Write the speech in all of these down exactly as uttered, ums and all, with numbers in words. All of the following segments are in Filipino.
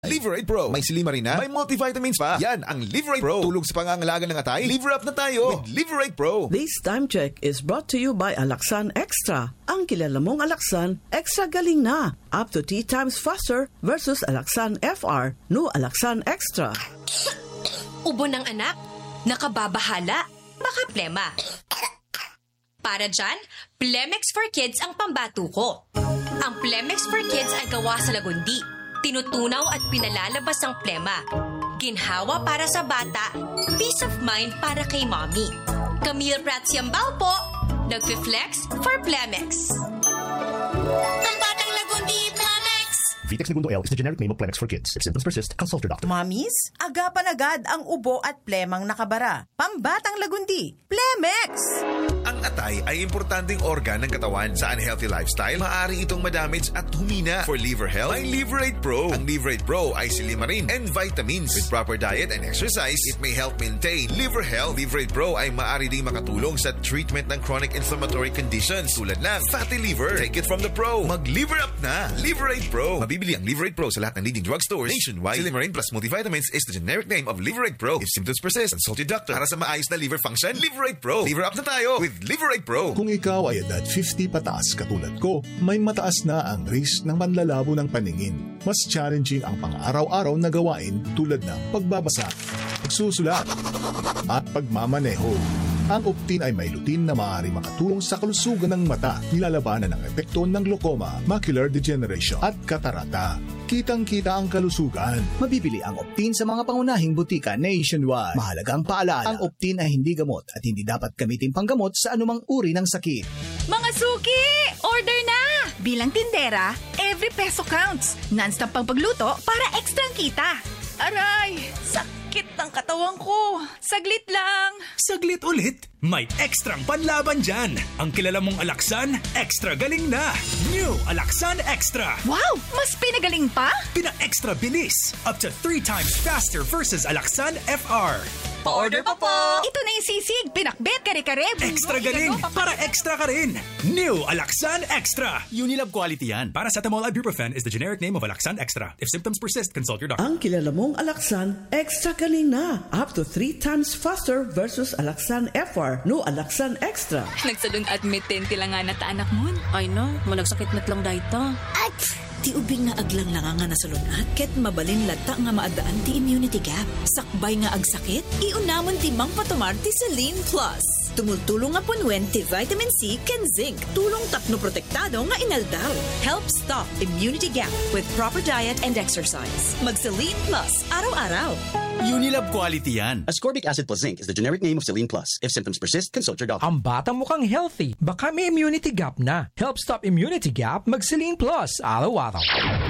Liverate Pro. May silimarina, may multivitamins pa. Yan ang Liverate Pro. Tulog sa pangangalaga ng atay. Liver up na tayo with Liverate Pro. This time check is brought to you by Alaxan Extra. Ang kilala mong Alaxan, extra galing na. Up to three times faster versus Alaxan F R. No Alaxan Extra. Ubo ng anak, nakababahala, baka plema. Para dyan, Plemex for Kids ang pambato ko. Ang Plemex for Kids ay gawa sa lagundi. Tinutunaw at pinalalabas ang plema. Ginhawa para sa bata, peace of mind para kay mommy. Camille Pratsiambao po, nagfi-flex for Plemex. Ang batang lagundi, Plemex! Vitex Negundo L is the generic name of Plemex for kids. If symptoms persist, consult your doctor. Mommies, agapan agad ang ubo at plemang nakabara. Pambatang lagundi, Plemex! Ang atay ay importanteng organ ng katawan. Sa unhealthy lifestyle, maaari itong madamage at humina. For liver health, may Liverate Pro. Ang Liverate Pro ay silimarin and vitamins. With proper diet and exercise, it may help maintain liver health. Liverate Pro ay maaari ding makatulong sa treatment ng chronic inflammatory conditions tulad ng fatty liver. Take it from the Pro. Mag-liver up na. Liverate Pro. Mabibili ang Liverate Pro sa lahat ng leading drugstores nationwide. Silimarin plus multivitamins is the generic name of Liverate Pro. If symptoms persist, consult your doctor. Para sa maayos na liver function, Liverate Pro. Liver up na tayo with Liverate Pro. Kung ikaw ay edad fifty pataas katulad ko, may mataas na ang risk ng panlalabo ng paningin. Mas challenging ang pang-araw-araw na gawain tulad ng pagbabasa, pagsusulat, at pagmamaneho. Ang Optin ay may lutin na maaari makatulong sa kalusugan ng mata, nilalabanan ng epekto ng glaucoma, macular degeneration at katarata. Kitang-kita ang kalusugan. Mabibili ang Optin sa mga pangunahing butika nationwide. Mahalagang paalala, ang Optin ay hindi gamot at hindi dapat gamitin panggamot sa anumang uri ng sakit. Mga suki! Order na! Bilang tindera, every peso counts. Non-stop pang pagluto para ekstrang kita. Aray! Sakit ng katawan ko. Saglit lang. Saglit ulit? May ekstrang panlaban dyan. Ang kilala mong Alaxan, extra galing na. New Alaxan Extra. Wow! Mas pinagaling pa? Pina-extra bilis. Up to three times faster versus Alaxan F R. Pa-order pa po! Ito na yung sisig, pinakbet, kare-kare. Extra galing, para extra ka rin. New Alaxan Extra. Unilab quality yan. Paracetamol ibuprofen is the generic name of Alaxan Extra. If symptoms persist, consult your doctor. Ang kilala mong Alaxan, extra galing na. Up to three times faster versus Alaxan F R. No Alaxan Extra. Nagsalun admitin tila nga na ta anak mo. Ay no, malagsakit na lang dahito. At ti ubing nga aglang nga nga nasalunat, ket mabalin lata nga maadaan ti immunity gap. Sakbay nga agsakit, iunamon ti mang patumar ti Celine Plus. Tumultulong nga punwen ti vitamin C ken zinc. Tulong tapno protektado nga inaldaw. Help stop immunity gap with proper diet and exercise. Mag Celine Plus, araw-araw. Unilab quality yan. Ascorbic acid plus zinc is the generic name of Celine Plus. If symptoms persist, consult your doctor. Ang batang mukhang healthy. Baka may immunity gap na. Help stop immunity gap, mag Celine Plus. Araw-araw.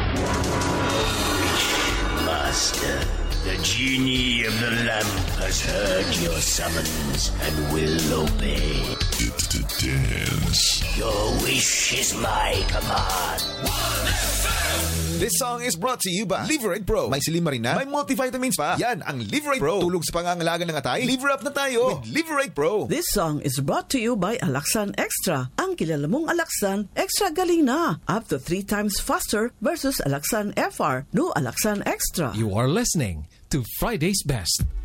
Master, the genie of the lamp has heard your summons and will obey. It's to dance. Your wish is my command. This song is brought to you by Liverate Pro. May silimarina, may multivitamins pa. Yan ang Liverate Pro. Tulog sa pangangalaga ng atay. Liver up na tayo with Liverate Pro. This song is brought to you by Alaxan Extra. Ang kilala mong Alaxan, extra galing na. Up to three times faster versus Alaxan F R. No Alaxan Extra. You are listening to Friday's Best.